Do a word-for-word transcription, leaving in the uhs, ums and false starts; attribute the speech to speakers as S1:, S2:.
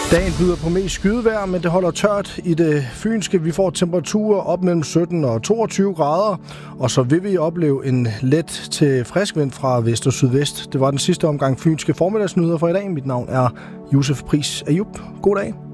S1: Dagen byder på mest skydevejr, men det holder tørt i det fynske. Vi får temperaturer op mellem sytten og toogtyve grader, og så vil vi opleve en let til frisk vind fra vest og sydvest. Det var den sidste omgang fynske formiddagsnyheder for i dag. Mit navn er Josef Pris Ayub. God dag.